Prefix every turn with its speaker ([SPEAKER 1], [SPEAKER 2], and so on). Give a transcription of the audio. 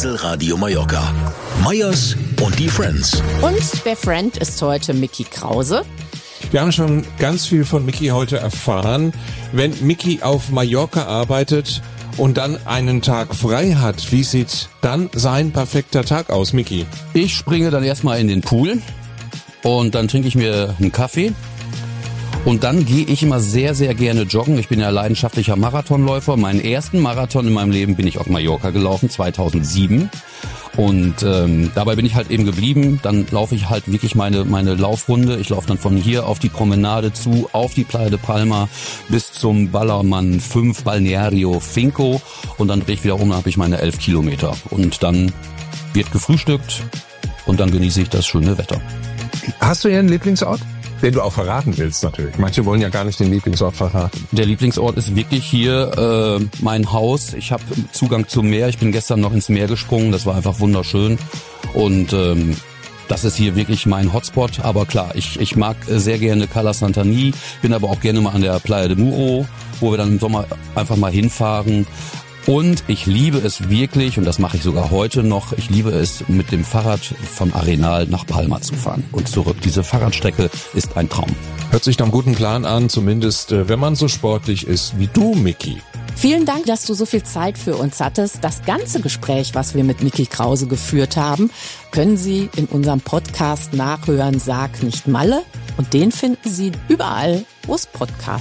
[SPEAKER 1] Insel Radio Mallorca. Meyers und die Friends.
[SPEAKER 2] Und der Friend ist heute Micky Krause.
[SPEAKER 3] Wir haben schon ganz viel von Micky heute erfahren. Wenn Micky auf Mallorca arbeitet und dann einen Tag frei hat, wie sieht dann sein perfekter Tag aus, Micky?
[SPEAKER 4] Ich springe dann erstmal in den Pool und dann trinke ich mir einen Kaffee. Und dann gehe ich immer sehr, sehr gerne joggen. Ich bin ja leidenschaftlicher Marathonläufer. Meinen ersten Marathon in meinem Leben bin ich auf Mallorca gelaufen, 2007. Und dabei bin ich halt eben geblieben. Dann laufe ich halt wirklich meine Laufrunde. Ich laufe dann von hier auf die Promenade zu, auf die Playa de Palma bis zum Ballermann 5 Balneario Finco. Und dann drehe ich wieder um, dann habe ich meine 11 Kilometer. Und dann wird gefrühstückt und dann genieße ich das schöne Wetter.
[SPEAKER 3] Hast du hier einen Lieblingsort? Den du auch verraten willst natürlich. Manche wollen ja gar nicht den Lieblingsort verraten.
[SPEAKER 4] Der Lieblingsort ist wirklich hier mein Haus. Ich habe Zugang zum Meer. Ich bin gestern noch ins Meer gesprungen. Das war einfach wunderschön. Und das ist hier wirklich mein Hotspot. Aber klar, ich mag sehr gerne Cala Santani. Bin aber auch gerne mal an der Playa de Muro, wo wir dann im Sommer einfach mal hinfahren. Und ich liebe es wirklich, und das mache ich sogar heute noch, ich liebe es, mit dem Fahrrad vom Arenal nach Palma zu fahren und zurück. Diese Fahrradstrecke ist ein Traum.
[SPEAKER 3] Hört sich nach einem guten Plan an, zumindest wenn man so sportlich ist wie du, Micky.
[SPEAKER 2] Vielen Dank, dass du so viel Zeit für uns hattest. Das ganze Gespräch, was wir mit Micky Krause geführt haben, können Sie in unserem Podcast nachhören, Sag nicht Malle. Und den finden Sie überall, wo es Podcasts